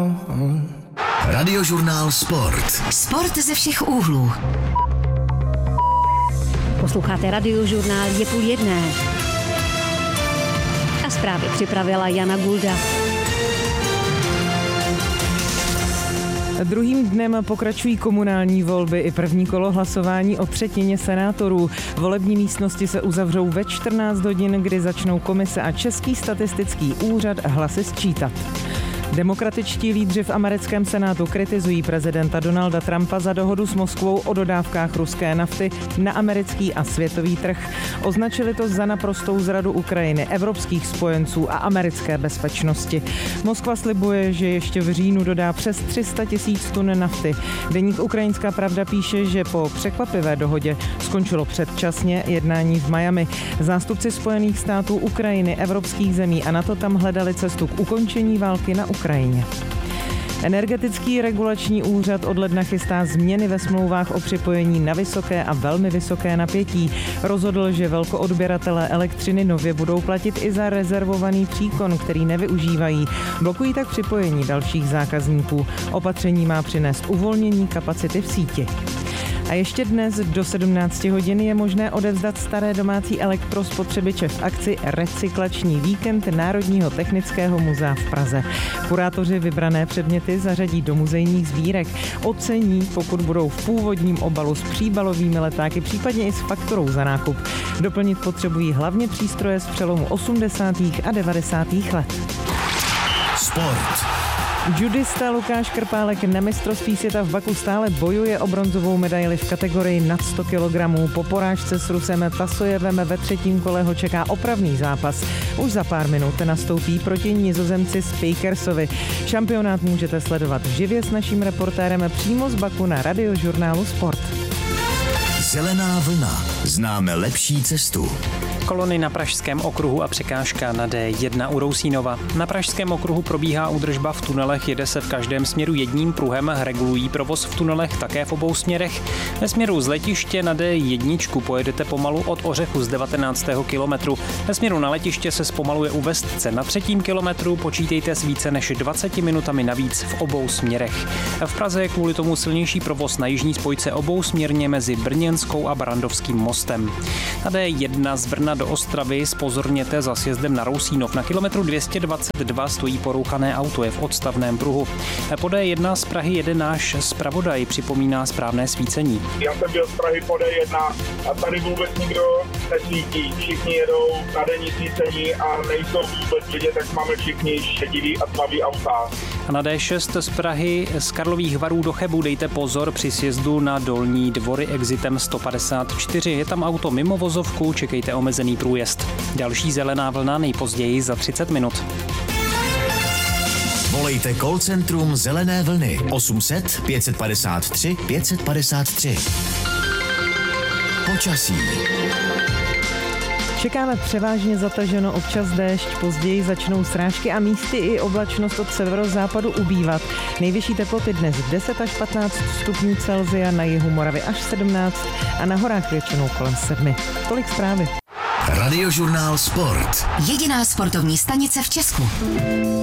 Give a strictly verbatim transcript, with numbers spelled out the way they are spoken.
Radiožurnál Sport. Sport ze všech úhlů. Posloucháte Radiožurnál, je půl jedné. A zprávy připravila Jana Gulda. Druhým dnem pokračují komunální volby i první kolo hlasování o třetině senátorů. Volební místnosti se uzavřou ve čtrnáct hodin, kdy začnou komise a Český statistický úřad hlasy sčítat. Demokratičtí lídři v americkém senátu kritizují prezidenta Donalda Trumpa za dohodu s Moskvou o dodávkách ruské nafty na americký a světový trh. Označili to za naprostou zradu Ukrajiny, evropských spojenců a americké bezpečnosti. Moskva slibuje, že ještě v říjnu dodá přes tři sta tisíc tun nafty. Deník Ukrajinská pravda píše, že po překvapivé dohodě skončilo předčasně jednání v Miami. Zástupci Spojených států, Ukrajiny, evropských zemí a NATO tam hledali cestu k ukončení války na Ukrajině. Ukrajině. Energetický regulační úřad od ledna chystá změny ve smlouvách o připojení na vysoké a velmi vysoké napětí. Rozhodl, že velkoodběratelé elektřiny nově budou platit i za rezervovaný příkon, který nevyužívají. Blokují tak připojení dalších zákazníků. Opatření má přinést uvolnění kapacity v síti. A ještě dnes do sedmnácti hodin je možné odevzdat staré domácí elektrospotřebiče v akci Recyklační víkend Národního technického muzea v Praze. Kurátoři vybrané předměty zařadí do muzejních sbírek. Ocení, pokud budou v původním obalu s příbalovými letáky, případně i s fakturou za nákup. Doplnit potřebují hlavně přístroje z přelomu osmdesátých a devadesátých let. Sport. Judista Lukáš Krpálek na mistrovství světa v Baku stále bojuje o bronzovou medaili v kategorii nad sto kilogramů. Po porážce s Rusem Tasojevem ve třetím kole ho čeká opravný zápas. Už za pár minut nastoupí proti Nizozemci Spijkersovi. Šampionát můžete sledovat živě s naším reportérem přímo z Baku na Radiožurnálu Sport. Zelená vlna. Známe lepší cestu. Kolony na Pražském okruhu a překážka na D jedna u Rousínova. Na Pražském okruhu probíhá údržba v tunelech, jede se v každém směru jedním pruhem, regulují provoz v tunelech také v obou směrech. Ve směru z letiště na D jedna pojedete pomalu od Ořechu z devatenáctého kilometru. Ve směru na letiště se zpomaluje u Vestce. Na třetím kilometru počítejte s více než dvaceti minutami navíc v obou směrech. V Praze je kvůli tomu silnější provoz na jižní spojce obousměrně mezi Brněnskou a Barandovským mostem. Na D jedna z Brna do Ostravy zpozorněte za sjezdem na Rousínov. Na kilometru dvě stě dvacet dva stojí porouchané auto, je v odstavném pruhu. Po D jedna z Prahy jede náš zpravodaj, připomíná správné svícení. Já jsem byl z Prahy po D jedna a tady vůbec nikdo nesvítí. Všichni jedou na denní svícení a nejsou vůbec vidět, tak máme všichni šedivý a tmavý auta. A na D šest z Prahy z Karlových Varů do Chebu dejte pozor při sjezdu na Dolní Dvory exitem sto padesát čtyři. Je tam auto mimo vozovku, čekejte omezený průjezd. Další zelená vlna nejpozději za třicet minut. Volejte call centrum Zelené vlny osm set pět padesát tři pět padesát tři. Počasí. Čekáme převážně zataženo, občas déšť, později začnou srážky a místy i oblačnost od severozápadu ubývat. Nejvyšší teploty dnes deset až patnáct stupňů Celsia, na jihu Moravy až sedmnáct a na horách většinou kolem sedmi. Tolik zprávy. Radiožurnál Sport. Jediná sportovní stanice v Česku.